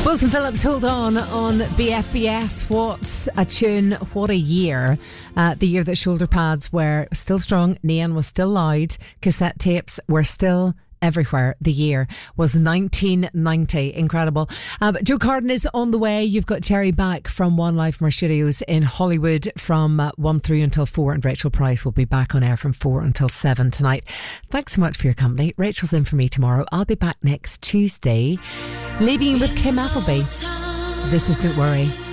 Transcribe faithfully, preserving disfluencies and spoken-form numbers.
Wilson Phillips, Hold On on B F B S. What a tune, what a year. Uh, the year that shoulder pads were still strong, Neon was still loud, cassette tapes were still everywhere. The year was nineteen ninety. Incredible. Um, Joe Carden is on the way. You've got Cherry back from One Life More Studios in Hollywood from uh, one through until four, and Rachel Price will be back on air from four until seven tonight. Thanks so much for your company. Rachel's in for me tomorrow. I'll be back next Tuesday, leaving you with Kim Appleby. This is Don't Worry.